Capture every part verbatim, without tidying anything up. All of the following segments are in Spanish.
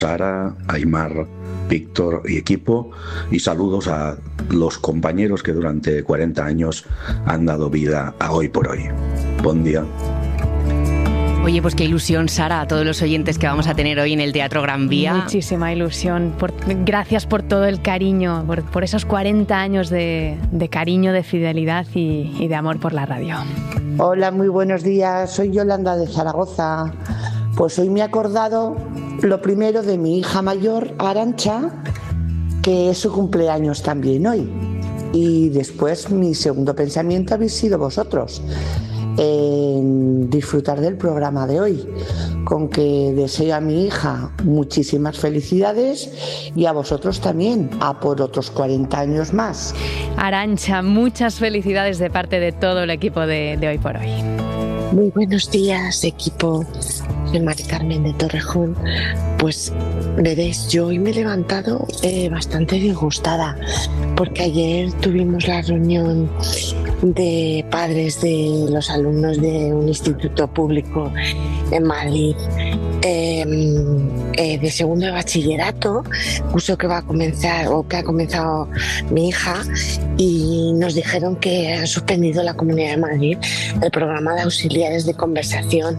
Sara, Aymar, Víctor y equipo, y saludos a los compañeros que durante cuarenta años han dado vida a Hoy por Hoy. Buen día. Oye, pues qué ilusión, Sara, a todos los oyentes que vamos a tener hoy en el Teatro Gran Vía. Muchísima ilusión. Por, gracias por todo el cariño, por, por esos cuarenta años de, de cariño, de fidelidad y, y de amor por la radio. Hola, muy buenos días. Soy Yolanda de Zaragoza. Pues hoy me he acordado lo primero de mi hija mayor, Arantxa, que es su cumpleaños también hoy. Y después mi segundo pensamiento habéis sido vosotros, en disfrutar del programa de hoy, con que deseo a mi hija muchísimas felicidades y a vosotros también, a por otros cuarenta años más. Arantxa, muchas felicidades de parte de todo el equipo de, de Hoy por Hoy. Muy buenos días, equipo. Soy Mari Carmen de Torrejón. Pues veréis, yo hoy me he levantado eh, bastante disgustada porque ayer tuvimos la reunión de padres de los alumnos de un instituto público en Madrid, eh, eh, de segundo de bachillerato, curso que va a comenzar o que ha comenzado mi hija, y nos dijeron que han suspendido la Comunidad de Madrid el programa de auxiliares de conversación.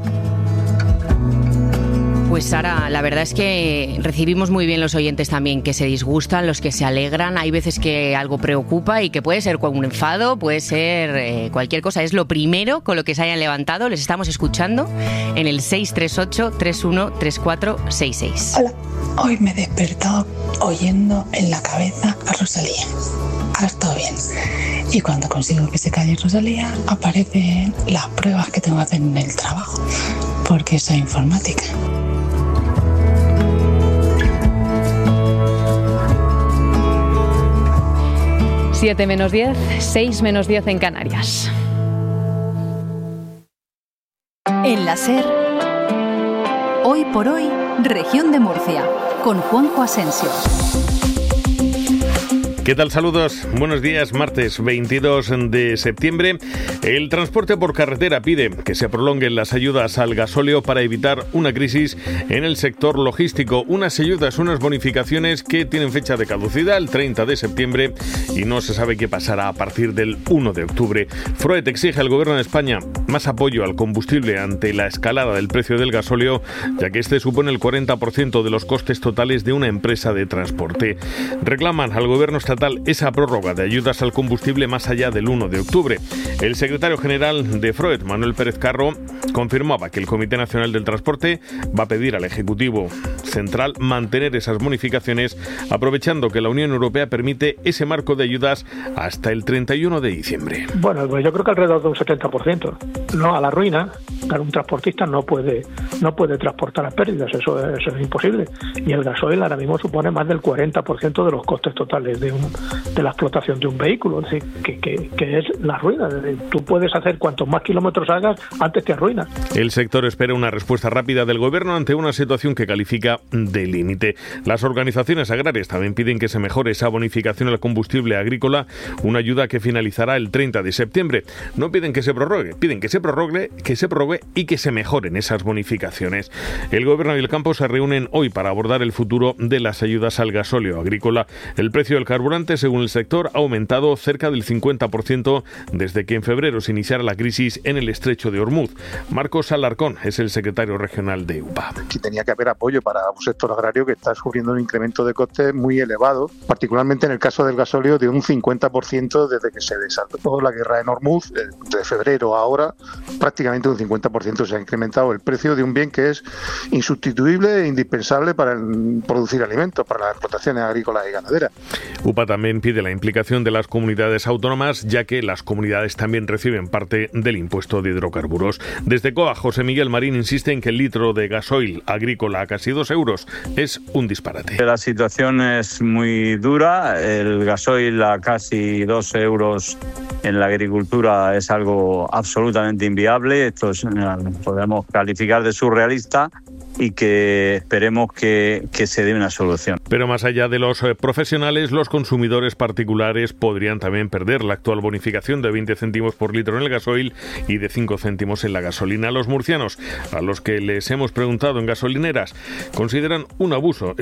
Pues Sara, la verdad es que recibimos muy bien los oyentes también que se disgustan, los que se alegran. Hay veces que algo preocupa y que puede ser un enfado, puede ser eh, cualquier cosa. Es lo primero con lo que se hayan levantado. Les estamos escuchando en el seis tres ocho, tres uno tres cuatro seis seis. Hola, hoy me he despertado oyendo en la cabeza a Rosalía. Ha estado bien. Y cuando consigo que se calle Rosalía, aparecen las pruebas que tengo que hacer en el trabajo, porque soy informática. siete menos diez, seis menos diez en Canarias. En la SER, Hoy por Hoy, Región de Murcia, con Juanjo Asensio. ¿Qué tal? Saludos. Buenos días. Martes veintidós de septiembre. El transporte por carretera pide que se prolonguen las ayudas al gasóleo para evitar una crisis en el sector logístico. Unas ayudas, unas bonificaciones que tienen fecha de caducidad el treinta de septiembre y no se sabe qué pasará a partir del uno de octubre. Froet exige al Gobierno de España más apoyo al combustible ante la escalada del precio del gasóleo, ya que este supone el cuarenta por ciento de los costes totales de una empresa de transporte. Reclaman al Gobierno estatal esa prórroga de ayudas al combustible más allá del uno de octubre. El secretario general de Froet, Manuel Pérez Carro, confirmaba que el Comité Nacional del Transporte va a pedir al Ejecutivo Central mantener esas bonificaciones, aprovechando que la Unión Europea permite ese marco de ayudas hasta el treinta y uno de diciembre. Bueno, pues yo creo que alrededor de un setenta por ciento. No a la ruina. Claro, un transportista no puede no puede transportar a pérdidas, eso, eso es imposible. Y el gasoil ahora mismo supone más del cuarenta por ciento de los costes totales de, un, de la explotación de un vehículo. Es decir, que, que, que es la ruina. Tú puedes hacer cuantos más kilómetros hagas, antes te arruinas. El sector espera una respuesta rápida del Gobierno ante una situación que califica de límite. Las organizaciones agrarias también piden que se mejore esa bonificación al combustible agrícola, una ayuda que finalizará el treinta de septiembre. No piden que se prorrogue, piden que se prorrogue, que se prorrogue y que se mejoren esas bonificaciones. El Gobierno y el campo se reúnen hoy para abordar el futuro de las ayudas al gasóleo agrícola. El precio del carburante, según el sector, ha aumentado cerca del cincuenta por ciento desde que en febrero se iniciara la crisis en el estrecho de Ormuz. Marcos Alarcón es el secretario regional de U P A. Aquí tenía que haber apoyo para un sector agrario que está sufriendo un incremento de costes muy elevado, particularmente en el caso del gasóleo de un cincuenta por ciento desde que se desató la guerra en Ormuz, de febrero a ahora, prácticamente un cincuenta por ciento se ha incrementado el precio de un bien que es insustituible e indispensable para el producir alimentos, para las explotaciones agrícolas y ganaderas. U P A también pide la implicación de las comunidades autónomas, ya que las comunidades también reciben parte del impuesto de hidrocarburos. Desde C O A, José Miguel Marín insiste en que el litro de gasoil agrícola a casi dos euros es un disparate. La situación es muy dura, el gasoil a casi dos euros en la agricultura es algo absolutamente inviable, esto es, podemos calificar de surrealista, y que esperemos que, que se dé una solución. Pero más allá de los profesionales, los consumidores particulares podrían también perder la actual bonificación de veinte céntimos por litro en el gasoil y de cinco céntimos en la gasolina. Los murcianos, a los que les hemos preguntado en gasolineras, consideran un abuso